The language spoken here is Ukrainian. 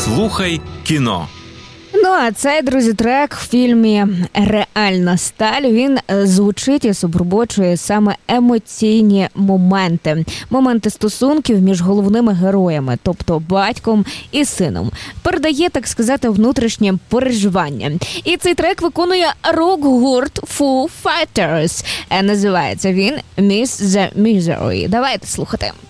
Слухай кіно. Ну, а цей, друзі, трек в фільмі «Реальна сталь», він звучить і супроводжує саме емоційні моменти. Моменти стосунків між головними героями, тобто батьком і сином. Передає, так сказати, внутрішнє переживання. І цей трек виконує рок-гурт Foo Fighters. Називається він «Miss the Misery». Давайте слухати.